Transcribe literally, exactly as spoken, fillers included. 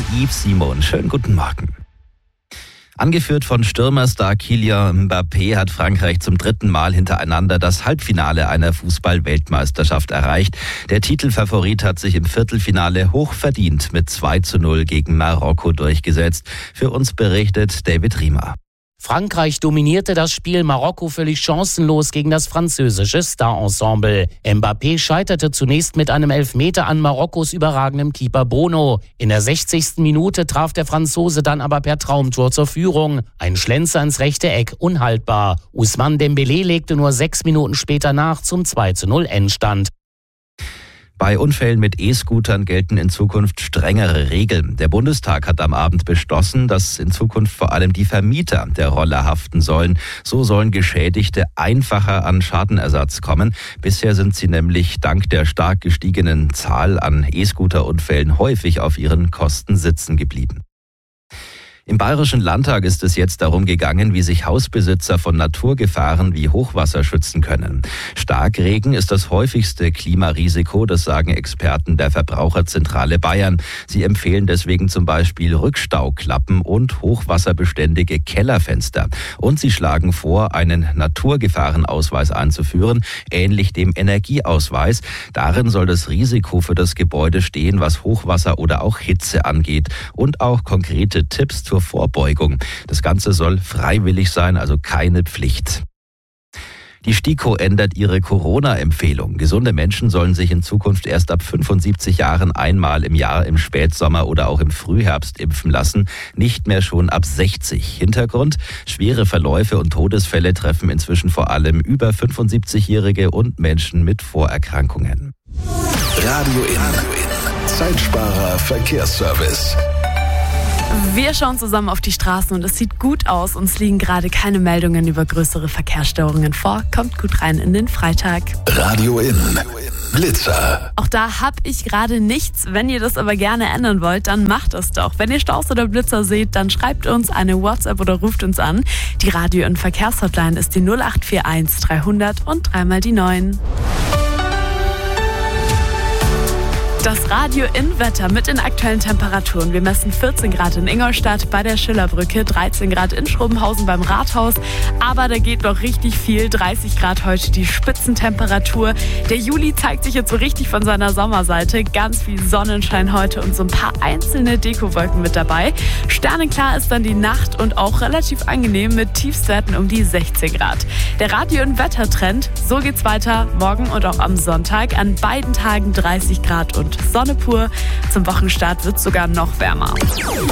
Yves Simon. Schönen guten Morgen. Angeführt von Stürmerstar Kylian Mbappé hat Frankreich zum dritten Mal hintereinander das Halbfinale einer Fußball-Weltmeisterschaft erreicht. Der Titelfavorit hat sich im Viertelfinale hochverdient mit zwei zu null gegen Marokko durchgesetzt. Für uns berichtet David Riemer. Frankreich dominierte das Spiel, Marokko völlig chancenlos gegen das französische Star-Ensemble. Mbappé scheiterte zunächst mit einem Elfmeter an Marokkos überragendem Keeper Bono. In der sechzigsten Minute traf der Franzose dann aber per Traumtor zur Führung. Ein Schlenzer ins rechte Eck, unhaltbar. Ousmane Dembélé legte nur sechs Minuten später nach zum zwei zu null Endstand. Bei Unfällen mit E-Scootern gelten in Zukunft strengere Regeln. Der Bundestag hat am Abend beschlossen, dass in Zukunft vor allem die Vermieter der Roller haften sollen. So sollen Geschädigte einfacher an Schadenersatz kommen. Bisher sind sie nämlich dank der stark gestiegenen Zahl an E-Scooter-Unfällen häufig auf ihren Kosten sitzen geblieben. Im Bayerischen Landtag ist es jetzt darum gegangen, wie sich Hausbesitzer von Naturgefahren wie Hochwasser schützen können. Starkregen ist das häufigste Klimarisiko, das sagen Experten der Verbraucherzentrale Bayern. Sie empfehlen deswegen zum Beispiel Rückstauklappen und hochwasserbeständige Kellerfenster. Und sie schlagen vor, einen Naturgefahrenausweis einzuführen, ähnlich dem Energieausweis. Darin soll das Risiko für das Gebäude stehen, was Hochwasser oder auch Hitze angeht, und auch konkrete Tipps zur Vorbeugung. Das Ganze soll freiwillig sein, also keine Pflicht. Die STIKO ändert ihre Corona-Empfehlung. Gesunde Menschen sollen sich in Zukunft erst ab fünfundsiebzig Jahren einmal im Jahr im Spätsommer oder auch im Frühherbst impfen lassen, nicht mehr schon ab sechzig. Hintergrund: schwere Verläufe und Todesfälle treffen inzwischen vor allem über fünfundsiebzigjährige und Menschen mit Vorerkrankungen. Radio In. Zeitsparer Verkehrsservice. Wir schauen zusammen auf die Straßen und es sieht gut aus. Uns liegen gerade keine Meldungen über größere Verkehrsstörungen vor. Kommt gut rein in den Freitag. Radio In. Blitzer. Auch da habe ich gerade nichts. Wenn ihr das aber gerne ändern wollt, dann macht es doch. Wenn ihr Staus oder Blitzer seht, dann schreibt uns eine WhatsApp oder ruft uns an. Die Radio- und Verkehrshotline ist die null acht vier eins dreihundert und dreimal die neun. Das Radio In Wetter mit den aktuellen Temperaturen. Wir messen vierzehn Grad in Ingolstadt bei der Schillerbrücke, dreizehn Grad in Schrobenhausen beim Rathaus. Aber da geht noch richtig viel. dreißig Grad heute die Spitzentemperatur. Der Juli zeigt sich jetzt so richtig von seiner Sommerseite. Ganz viel Sonnenschein heute und so ein paar einzelne Dekowolken mit dabei. Sternenklar ist dann die Nacht und auch relativ angenehm mit Tiefstwerten um die sechzehn Grad. Der Radio In Wettertrend, so geht's weiter morgen und auch am Sonntag. An beiden Tagen dreißig Grad und Sonne pur. Zum Wochenstart wird es sogar noch wärmer.